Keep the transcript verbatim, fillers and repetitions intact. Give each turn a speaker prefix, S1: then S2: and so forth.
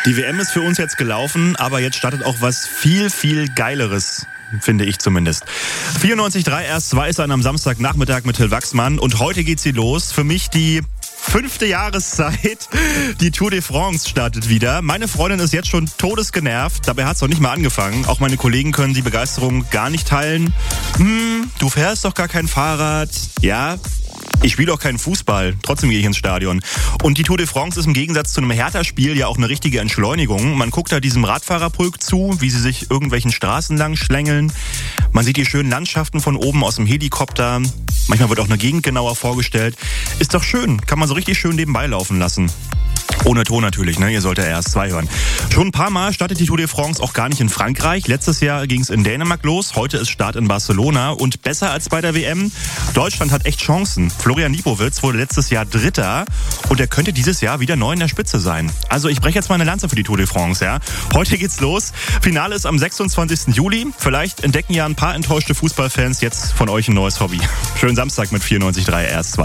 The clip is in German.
S1: Die W M ist für uns jetzt gelaufen, aber jetzt startet auch was viel, viel Geileres. Finde ich zumindest. vierundneunzig Komma drei R S zwei ist dann am Samstagnachmittag mit Till Wachsmann und heute geht sie los. Für mich die fünfte Jahreszeit. Die Tour de France startet wieder. Meine Freundin ist jetzt schon todesgenervt. Dabei hat es noch nicht mal angefangen. Auch meine Kollegen können die Begeisterung gar nicht teilen. Hm, du fährst doch gar kein Fahrrad. Ja, ich spiele auch keinen Fußball, trotzdem gehe ich ins Stadion. Und die Tour de France ist im Gegensatz zu einem Hertha-Spiel ja auch eine richtige Entschleunigung. Man guckt da diesem Radfahrerpulk zu, wie sie sich irgendwelchen Straßen lang schlängeln. Man sieht die schönen Landschaften von oben aus dem Helikopter. Manchmal wird auch eine Gegend genauer vorgestellt. Ist doch schön, kann man so richtig schön nebenbei laufen lassen. Ohne Ton natürlich, ne? Ihr solltet R S zwei hören. Schon ein paar Mal startet die Tour de France auch gar nicht in Frankreich. Letztes Jahr ging es in Dänemark los. Heute ist Start in Barcelona. Und besser als bei der W M, Deutschland hat echt Chancen. Florian Liebowitz wurde letztes Jahr Dritter und er könnte dieses Jahr wieder neu in der Spitze sein. Also ich breche jetzt mal eine Lanze für die Tour de France, ja? Heute geht's los. Finale ist am sechsundzwanzigsten Juli. Vielleicht entdecken ja ein paar enttäuschte Fußballfans jetzt von euch ein neues Hobby. Schönen Samstag mit vierundneunzig Komma drei R S zwei.